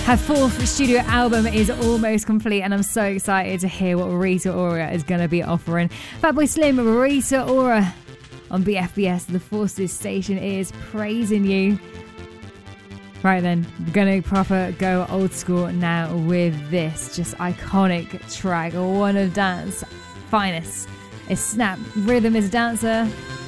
Her fourth studio album is almost complete, and I'm so excited to hear what Rita Ora is going to be offering. Fatboy Slim, Rita Ora on BFBS. The Forces station is praising you. Right then, we're going to proper go old school now with this just iconic track, one of dance finest. It's Snap, Rhythm is a Dancer.